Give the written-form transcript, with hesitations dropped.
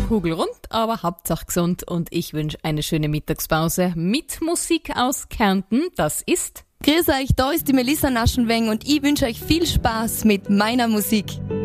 kugelrund, aber Hauptsache gesund. Und ich wünsche eine schöne Mittagspause mit Musik aus Kärnten. Das ist... Grüß euch, da ist die Melissa Naschenweng und ich wünsche euch viel Spaß mit meiner Musik.